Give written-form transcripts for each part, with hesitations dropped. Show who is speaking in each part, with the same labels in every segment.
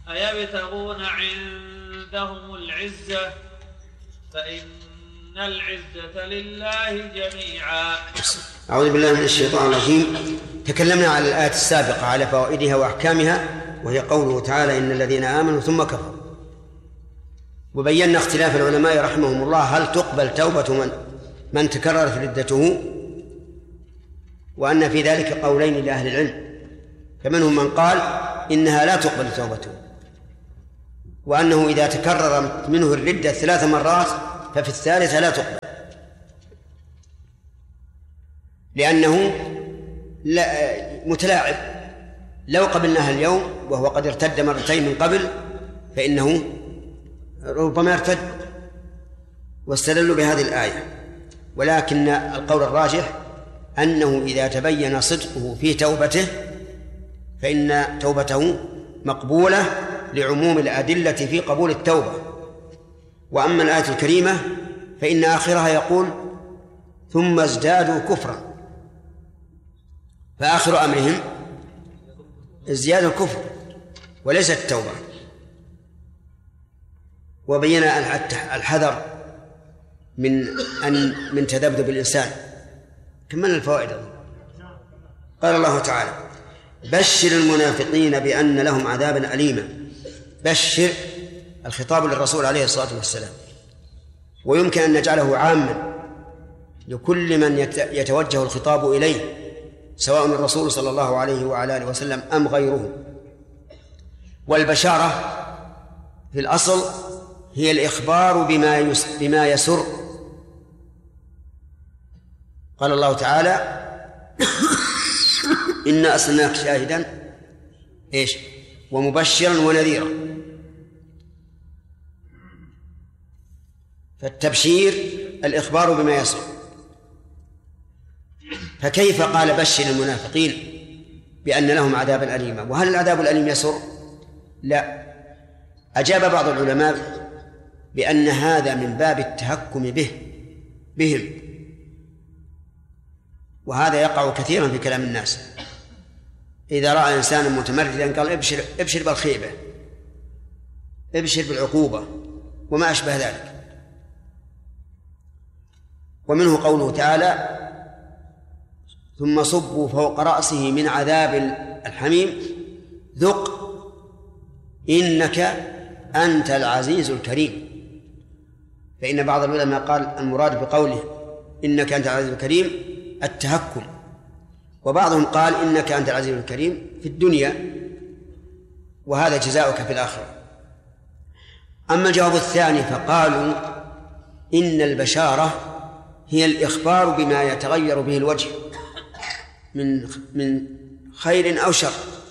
Speaker 1: أيبتغون عندهم العزة فإن العزة لله جميعا.
Speaker 2: أعوذ بالله من الشيطان الرجيم. تكلمنا على الآية السابقة على فوائدها وأحكامها، وهي قوله تعالى إن الذين آمنوا ثم كفروا، وبينا اختلاف العلماء رحمهم الله هل تقبل توبة من تكررت ردته، وأن في ذلك قولين لأهل العلم، فمنهم من قال إنها لا تقبل توبته، وأنه إذا تكرر منه الردة 3 مرات ففي الثالثة لا تقبل، لأنه متلاعب. لو قبلناها اليوم وهو قد ارتد 2 مرات من قبل فإنه ربما ارتد، واستدلوا بهذه الآية. ولكن القول الراجح أنه إذا تبين صدقه في توبته فإن توبته مقبولة لعموم الأدلة في قبول التوبة. وأما الآية الكريمة فإن آخرها يقول ثم ازدادوا كفرا، فآخر أمرهم ازدياد الكفر وليس التوبة. وبينا الحذر من تذبذب الإنسان. كملنا الفوائد. قال الله تعالى بشر المنافقين بأن لهم عذابا أليما. بشر الخطاب للرسول عليه الصلاة والسلام، ويمكن أن نجعله عاما لكل من يتوجه الخطاب إليه، سواء الرسول صلى الله عليه وعلى آله وسلم أم غيره. والبشارة في الأصل هي الإخبار بما يسر. قال الله تعالى إنا أرسلناك شاهدا ومبشرا ونذيرا. فالتبشير الإخبار بما يسر، فكيف قال بشر المنافقين بأن لهم عذابا أليما؟ وهل العذاب الأليم يسر؟ لا. أجاب بعض العلماء بأن هذا من باب التهكم بهم، وهذا يقع كثيرا في كلام الناس. إذا رأى إنسانا متمردا قال ابشر بالخيبة، ابشر بالعقوبة وما أشبه ذلك. ومنه قوله تعالى ثم صبوا فوق رأسه من عذاب الحميم ذق إنك أنت العزيز الكريم. فإن بعض العلماء قال المراد بقوله إنك أنت العزيز الكريم التهكم، وبعضهم قال إنك أنت العزيز الكريم في الدنيا وهذا جزاؤك في الآخرة. أما الجواب الثاني فقالوا إن البشارة هي الإخبار بما يتغير به الوجه من خير أو شر،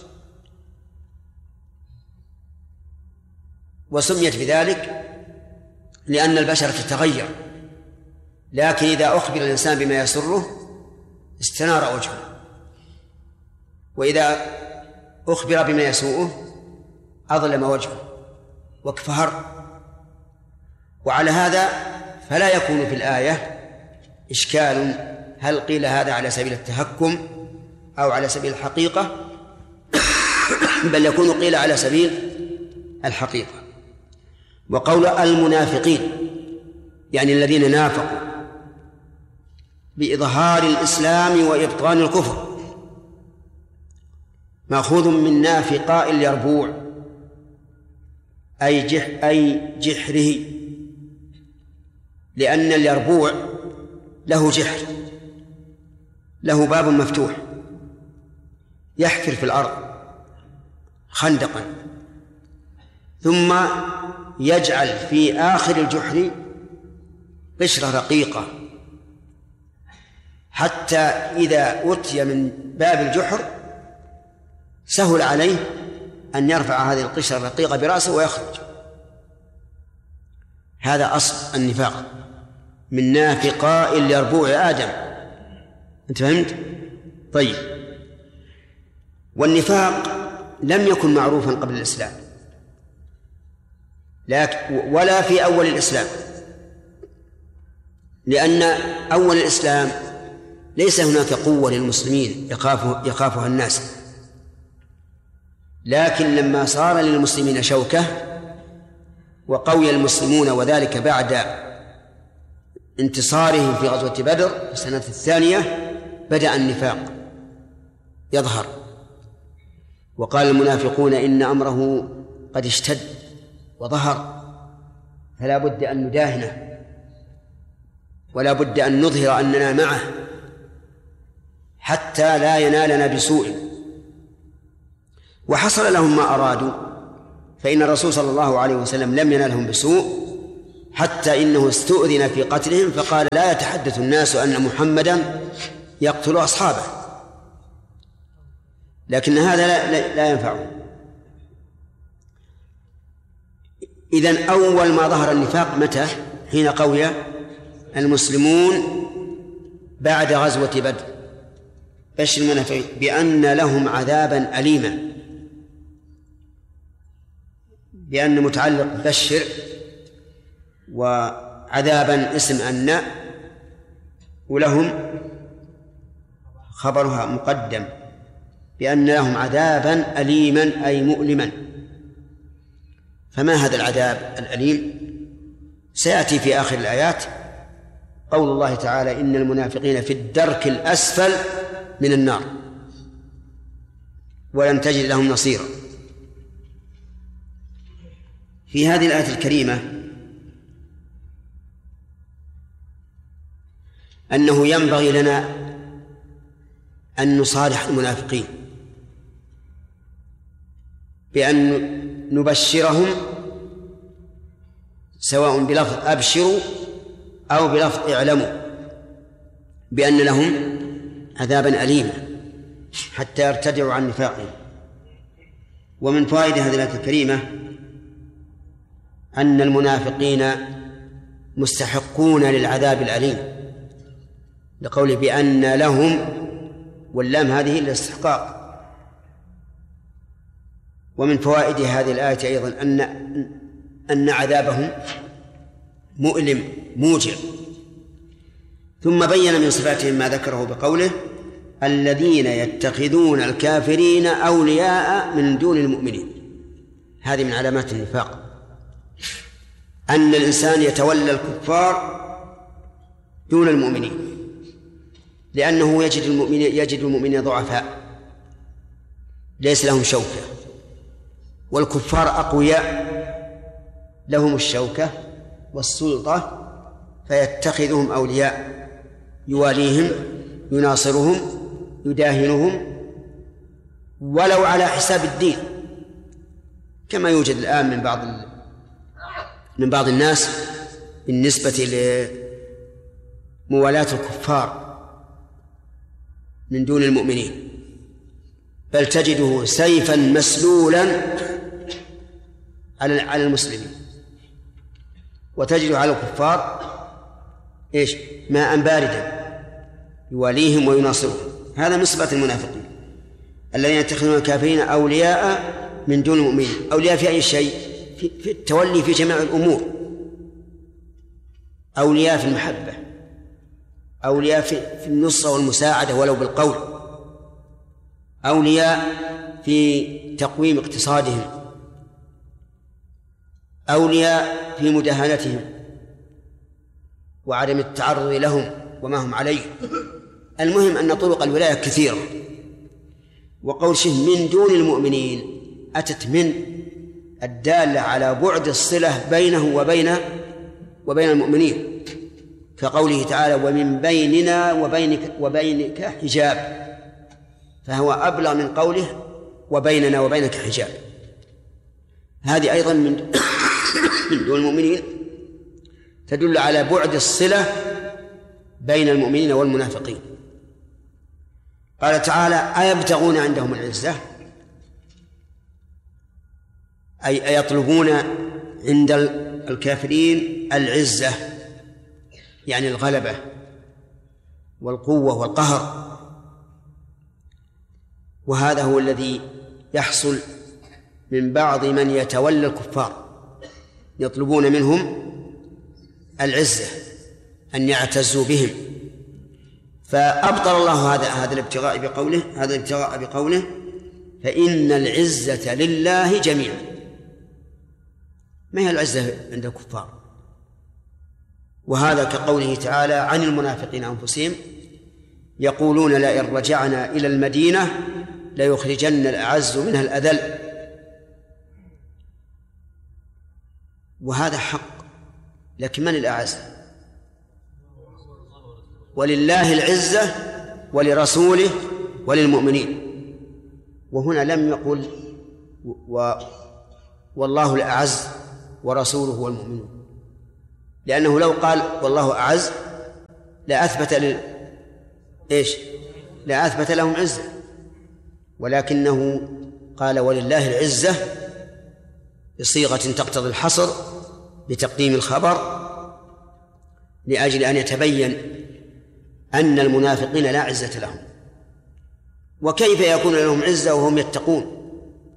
Speaker 2: وسميت بذلك لأن البشرة تتغير، لكن إذا أخبر الإنسان بما يسره استنار وجهه، وإذا أخبر بما يسوءه أظلم وجهه واكفهر. وعلى هذا فلا يكون في الآية إشكال هل قيل هذا على سبيل التهكم أو على سبيل الحقيقة، بل يكون قيل على سبيل الحقيقة. وقول المنافقين يعني الذين نافقوا بإظهار الإسلام وإبطان الكفر مأخوذ من نافقاء اليربوع أي جحره، لأن اليربوع له جحر، له باب مفتوح يحفر في الأرض خندقا، ثم يجعل في آخر الجحر قشرة رقيقة، حتى إذا أتي من باب الجحر سهل عليه أن يرفع هذه القشرة الرقيقة برأسه ويخرج. هذا أصل النفاق، من نافقاء اليربوع آدم. أنت فهمت؟ طيب. والنفاق لم يكن معروفا قبل الإسلام ولا في أول الإسلام، لأن أول الإسلام ليس هناك قوة للمسلمين يخافها الناس، لكن لما صار للمسلمين شوكة وقوي المسلمون، وذلك بعد انتصارهم في غزوة بدر في السنة الثانية، بدأ النفاق يظهر، وقال المنافقون إن أمره قد اشتد وظهر، فلا بد أن نداهنه ولا بد أن نظهر أننا معه حتى لا ينالنا بسوء. وحصل لهم ما أرادوا، فإن الرسول صلى الله عليه وسلم لم ينالهم بسوء، حتى إنه استؤذن في قتلهم فقال لا يتحدث الناس أن محمدا يقتل أصحابه، لكن هذا لا ينفعه. إذن أول ما ظهر النفاق متى؟ حين قوي المسلمون بعد غزوة بدر. بشر المنافقين بأن لهم عذابا أليما، بأن متعلق بشر وعذابا اسم أن، ولهم خبرها مقدم بأن لهم عذابا أليما أي مؤلما. فما هذا العذاب الأليم؟ سيأتي في آخر الآيات قول الله تعالى إن المنافقين في الدرك الأسفل من النار ولن تجد لهم نصيرا. في هذه الآية الكريمة أنه ينبغي لنا أن نصالح المنافقين بأن نبشرهم سواء بلفظ أبشروا أو بلفظ اعلموا بأن لهم عذابا أليما حتى يرتدعوا عن نفاقهم. ومن فوائد هذه الآية الكريمة أن المنافقين مستحقون للعذاب الأليم، لقوله بأن لهم، واللام هذه الاستحقاق. ومن فوائد هذه الآية أيضا أن عذابهم مؤلم موجع. ثم بين من صفاتهم ما ذكره بقوله الذين يتخذون الكافرين أولياء من دون المؤمنين. هذه من علامات النفاق، أن الإنسان يتولى الكفار دون المؤمنين، لأنه يجد المؤمنين ضعفاء ليس لهم شوكة، والكفار أقوياء لهم الشوكة والسلطة، فيتخذهم أولياء يواليهم يناصرهم يداهنهم ولو على حساب الدين، كما يوجد الآن من بعض الناس بالنسبة لموالاة الكفار من دون المؤمنين، بل تجده سيفا مسلولا على المسلمين، وتجد على الكفار ماء باردا يواليهم ويناصرهم. هذا من صفات المنافقين الذين يتخذون الكافرين أولياء من دون المؤمنين. أولياء في أي شيء؟ في التولي في جميع الأمور، أولياء في المحبة، أولياء في النصرة والمساعدة ولو بالقول، أولياء في تقويم اقتصادهم، أولياء في مداهنتهم وعدم التعرض لهم وما هم عليه. المهم أن طرق الولاية كثيرة. وقول من دون المؤمنين أتت من الدالة على بعد الصلة بينه وبين المؤمنين، كقوله تعالى ومن بيننا وبينك حجاب، فهو أبلغ من قوله وبيننا وبينك حجاب. هذه أيضا من دون المؤمنين تدل على بعد الصلة بين المؤمنين والمنافقين. قال تعالى أيبتغون عندهم العزة، أي أيطلبون عند الكافرين العزة، يعني الغلبة والقوة والقهر. وهذا هو الذي يحصل من بعض من يتولى الكفار، يطلبون منهم العزة، أن يعتزوا بهم، فأبطل الله هذا الابتغاء بقوله فإن العزة لله جميعا. ما هي العزة عند الكفار؟ وهذا كقوله تعالى عن المنافقين أنفسهم يقولون لئن رجعنا إلى المدينة ليخرجن الأعز منها الأذل. وهذا حق، لكن من الأعز؟ ولله العزة ولرسوله وللمؤمنين. وهنا لم يقل والله الأعز ورسوله والمؤمنون، لأنه لو قال والله أعز لأثبت لهم عزة، ولكنه قال ولله العزة بصيغة تقتضي الحصر بتقديم الخبر لأجل أن يتبين أن المنافقين لا عزة لهم. وكيف يكون لهم عزة وهم يتقون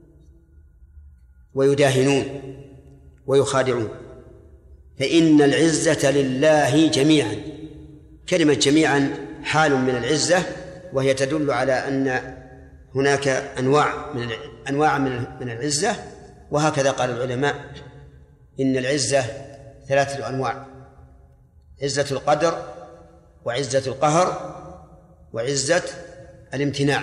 Speaker 2: ويداهنون ويخادعون؟ فإن العزة لله جميعا. كلمة جميعا حال من العزة، وهي تدل على أن هناك أنواع من العزة. وهكذا قال العلماء إن العزة 3 أنواع: عزة القدر، وعزة القهر، وعزة الامتناع.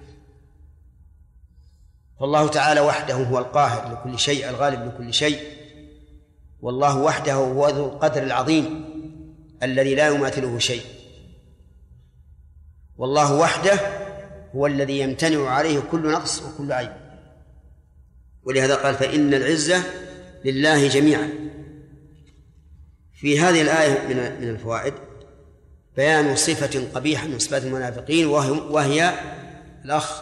Speaker 2: فالله تعالى وحده هو القاهر لكل شيء الغالب لكل شيء، والله وحده هو ذو القدر العظيم الذي لا يماثله شيء، والله وحده هو الذي يمتنع عليه كل نقص وكل عيب. ولهذا قال فإن العزة لله جميعا. في هذه الآية من الفوائد بيان صفة قبيحة من صفات المنافقين، وهي الأخ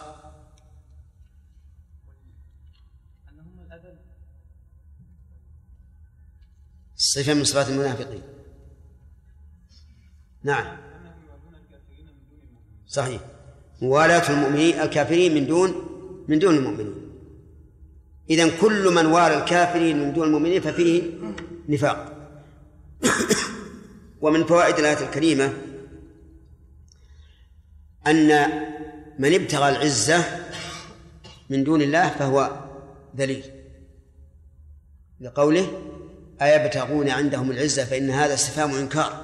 Speaker 2: صفة من صفات المنافقين. نعم صحيح، موالاة المؤمنين الكافرين من دون المؤمنين. إذن كل من والى الكافرين من دون المؤمنين ففيه نفاق. ومن فوائد الآية الكريمة أن من ابتغى العزة من دون الله فهو ذليل، لقوله أيبتغون عندهم العزة فإن هذا استفهام إنكار.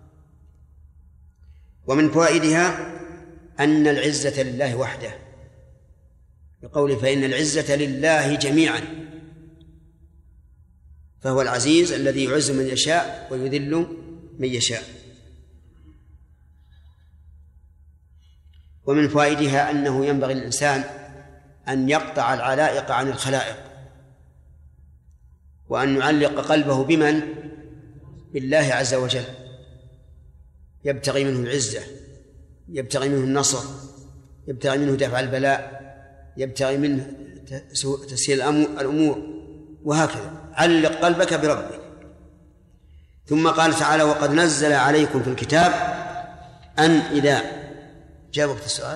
Speaker 2: ومن فوائدها أن العزة لله وحده، لقوله فإن العزة لله جميعا، فهو العزيز الذي يعز من يشاء ويذل من يشاء. ومن فوائدها أنه ينبغي للإنسان أن يقطع العلائق عن الخلائق، وأن يعلق قلبه بمن؟ بالله عز وجل، يبتغي منه العزة، يبتغي منه النصر، يبتغي منه دفع البلاء، يبتغي منه تسهيل الأمور، وهكذا. علق قلبك بربك. ثم قال تعالى وقد نزل عليكم في الكتاب أن إذا جاء وقت السؤال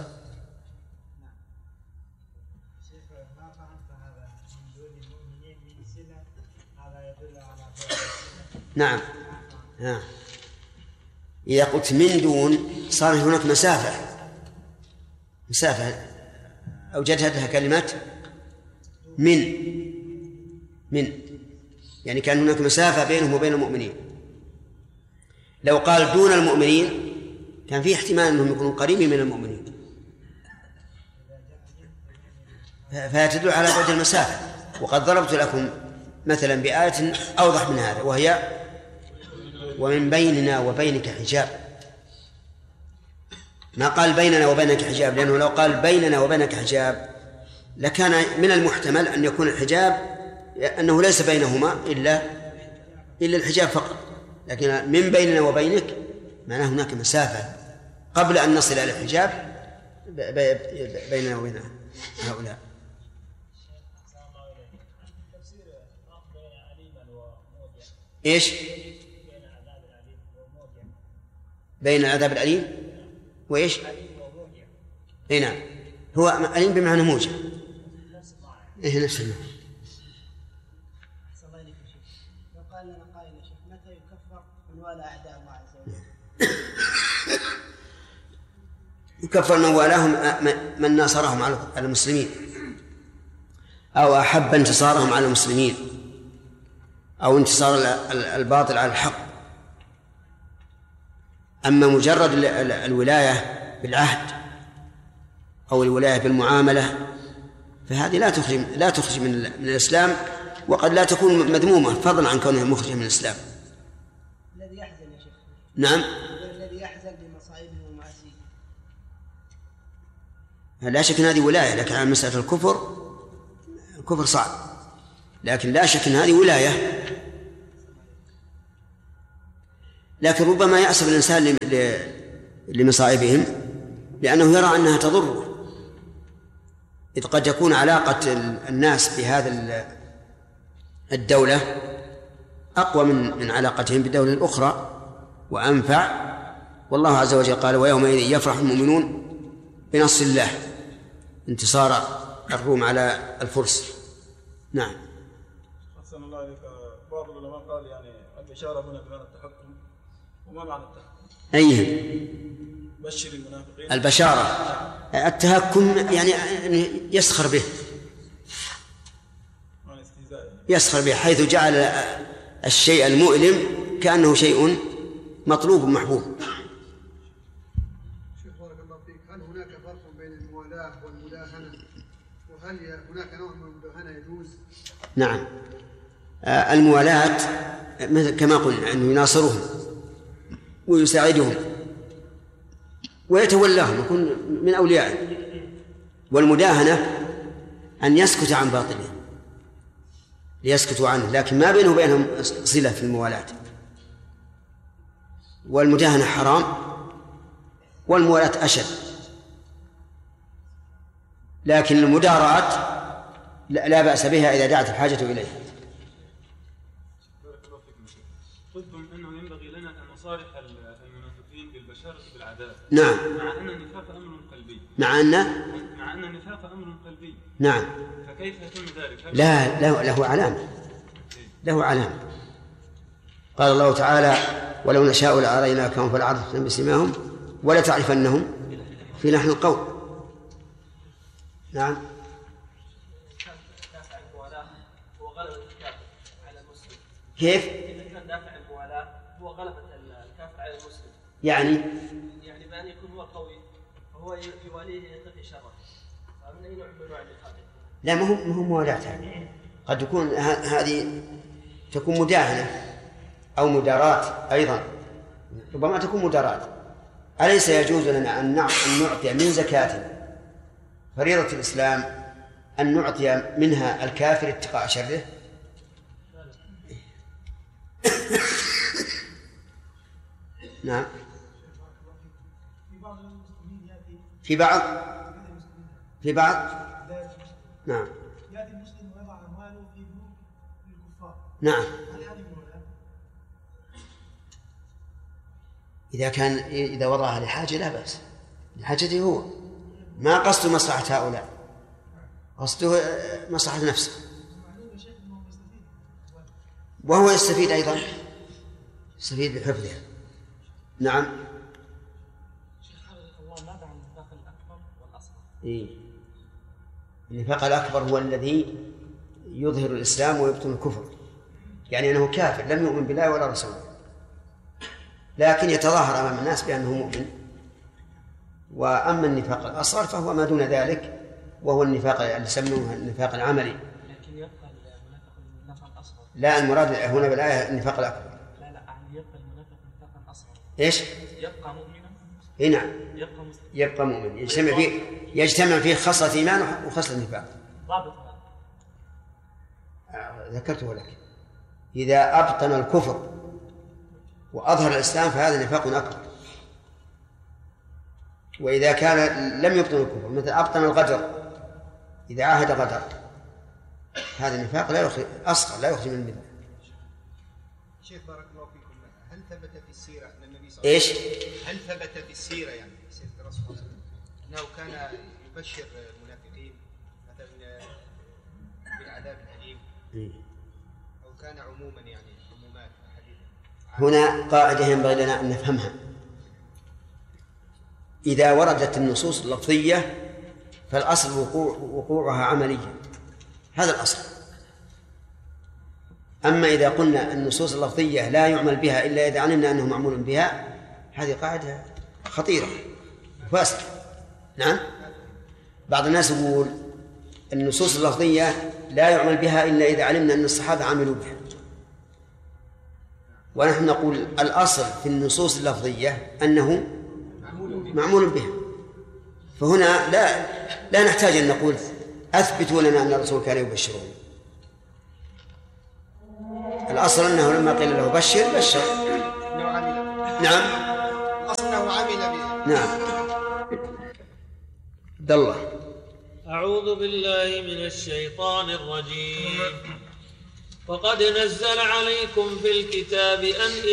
Speaker 2: نعم إذا قلت من دون صار هناك مسافة أوجدتها كلمة من يعني كان هناك مسافة بينهم وبين المؤمنين. لو قال دون المؤمنين كان فيه احتمال أنهم يكونوا قريبين من المؤمنين، فتدل على بعد المسافة. وقد ضربت لكم مثلا بآية أوضح من هذا، وهي ومن بيننا وبينك حجاب. ما قال بيننا وبينك حجاب، لأنه لو قال بيننا وبينك حجاب لكان من المحتمل أن يكون الحجاب أنه ليس بينهما إلا الحجاب فقط، لكن من بيننا وبينك معناه هناك مسافة قبل أن نصل إلى الحجاب بيننا وبين هؤلاء. إيش؟ بين العذاب الأليم وإيش؟ إيه نعم، هو أليم بمعنى موجع. إيه نفس المعنى.
Speaker 3: لو قال لنا قائل يا شيخ متى يكفر من والى أعداء الله عز وجل؟
Speaker 2: يكفر من والاهم من ناصرهم على المسلمين، أو أحب انتصارهم على المسلمين أو انتصار الباطل على الحق. أما مجرد الولاية بالعهد أو الولاية بالمعاملة فهذه لا تخرج من الإسلام، وقد لا تكون مذمومة فضلا عن كونها مخرجة من الإسلام.
Speaker 3: الذي يحزن يا شيخ.
Speaker 2: نعم.
Speaker 3: الذي يحزن بمصائبه ومعاصيه.
Speaker 2: لا شك أن هذه ولاية، لكن على مسألة الكفر صعب، لكن لا شك أن هذه ولاية. لكن ربما يأسف الإنسان لمصائبهم لأنه يرى أنها تضره، إذ قد يكون علاقة الناس بهذا الدولة أقوى من علاقتهم بالدولة الأخرى وأنفع. والله عز وجل قال: ويومئذ يفرح المؤمنون بنصر الله، انتصار الروم على الفرس. نعم.
Speaker 4: أحسن الله عليك. بعض العلماء قال يعني البشارة هنا بمعنى التحكم، وما معنى التحكم؟
Speaker 2: أيه؟
Speaker 4: بشر المنافقين.
Speaker 2: البشارة التهكم يعني يسخر به، يسخر به، حيث جعل الشيء المؤلم كأنه شيء مطلوب محبوب.
Speaker 5: شيخ بارك الله فيك، هل هناك فرق بين الموالاة والمداهنة؟ وهل هناك نوع من المداهنة يجوز؟
Speaker 2: نعم. الموالاة كما قلنا أنه يناصرهم ويساعدهم ويتولاهم، يكون من أوليائه. والمداهنة أن يسكت عن باطله ليسكتوا عنه، لكن ما بينه وبينهم صلة في الموالاة. والمداهنة حرام والموالاة أشد، لكن المداراة لا بأس بها إذا دعت الحاجة إليها.
Speaker 4: قلتم أنه ينبغي لنا أن نصارح المنافقين بالبشارة بالعذاب.
Speaker 2: نعم.
Speaker 4: مع أن النفاق أمر قلبي.
Speaker 2: مع أن
Speaker 4: النفاق أمر قلبي.
Speaker 2: نعم.
Speaker 4: فكيف يتم ذلك؟
Speaker 2: لا له علامة، له علامة. قال الله تعالى: ولو نشاء لأريناكهم فلعرفتم بسيماهم ولتعرفنهم في لحن القول. نعم.
Speaker 6: دافع الموالاة هو غلبة الكافر على المسلم.
Speaker 2: كيف؟
Speaker 6: إذا كان دافع الموالاة هو غلبة الكافر على المسلم،
Speaker 2: يعني
Speaker 6: بأن يكون هو قوي فهو يواليه يتقي شره، فمن أي نوع من أنواع النفاق؟
Speaker 2: لا، ما هو موالاة. قد تكون هذه تكون مداهنة أو مداراة أيضا، ربما تكون مداراة. أليس يجوز لنا أن نعطي من زكاة فريضة الإسلام أن نعطي منها الكافر اتقاء شره؟ نعم. في بعض نعم.
Speaker 5: يأتي المسلم ويضع أمواله في بنوك للكفار.
Speaker 2: نعم.
Speaker 5: هل هذه موالاة؟
Speaker 2: إذا وضعها لحاجة لا بأس، لحاجته هو، ما قصده مصلحة هؤلاء، قصده مصلحة نفسه، وهو يستفيد أيضا، يستفيد بحفظها. نعم.
Speaker 6: الله ماذا عن النفاق الأكبر والأصغر؟
Speaker 2: النفاق الأكبر هو الذي يظهر الإسلام ويبطن الكفر، يعني أنه كافر لم يؤمن بالله ولا رسوله، لكن يتظاهر أمام الناس بأنه مؤمن. وأما النفاق الأصغر فهو ما دون ذلك، وهو النفاق اللي يسمونه النفاق العملي.
Speaker 6: لكن يبقى المنافق النفاق الأصغر.
Speaker 2: لا، المراد هنا بالآية النفاق الأكبر.
Speaker 6: لا يبقى المنافق نفاقا أصغر.
Speaker 2: إيش؟
Speaker 6: يبقى مؤمنا.
Speaker 2: نعم. يبقى مؤمن، يجتمع فيه خصلة إيمان وخصلة نفاق.
Speaker 6: ضابط
Speaker 2: ذكرته لك. إذا أبطن الكفر وأظهر الإسلام فهذا نفاق أكبر، وإذا كان لم يبطن الكفر مثل أبطن الغدر، إذا عاهد غدر، هذا النفاق لا يخرج أصغر، لا يخرج من الملة.
Speaker 7: شيخ بارك الله فيكم، هل ثبت في السيرة أن النبي صلى الله عليه وسلم هل ثبت في السيرة يعني في سيرة الرسول صلى الله عليه وسلم أنه كان يبشر المنافقين مثلا بالعذاب الأليم، أو كان عموما يعني عمومات حديث؟
Speaker 2: هنا قاعدة ينبغي لنا أن نفهمها. إذا وردت النصوص اللفظية فالأصل وقوعها عمليا، هذا الأصل. أما إذا قلنا النصوص اللفظية لا يعمل بها إلا إذا علمنا أنه معمول بها، هذه قاعدة خطيرة وفاسدة. نعم، بعض الناس يقول النصوص اللفظية لا يعمل بها إلا إذا علمنا أن الصحابة عملوا بها، ونحن نقول الأصل في النصوص اللفظية أنه معمول بها. فهنا لا نحتاج أن نقول أثبتوا لنا أن الرسول كان يبشرون. الأصل أنه لما قيل له بشر. نعم،
Speaker 7: الأصل أنه عمل به.
Speaker 2: نعم. عبد الله.
Speaker 1: أعوذ بالله من الشيطان الرجيم. وقد نزل عليكم في الكتاب أن